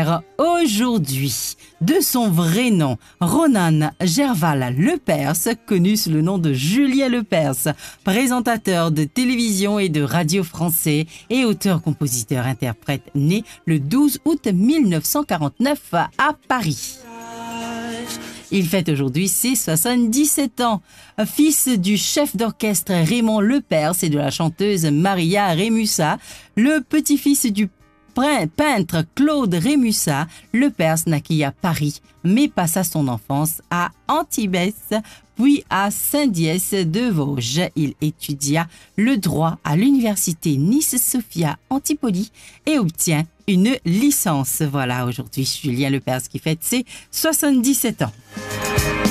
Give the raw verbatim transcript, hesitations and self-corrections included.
anniversaire aujourd'hui. De son vrai nom, Ronan Gerval Lepers, connu sous le nom de Julien Lepers, présentateur de télévision et de radio français et auteur-compositeur-interprète né le douze août mille neuf cent quarante-neuf à Paris. Il fête aujourd'hui ses soixante-dix-sept ans. Fils du chef d'orchestre Raymond Lepers et de la chanteuse Maria Remusa, le petit-fils du peintre Claude Remusa, Lepers naquit à Paris, mais passa son enfance à Antibes, puis à Saint-Diès de Vosges. Il étudia le droit à l'université Nice-Sophia Antipoli et obtient une licence. Voilà aujourd'hui Julien Lepers qui fête ses soixante-dix-sept ans.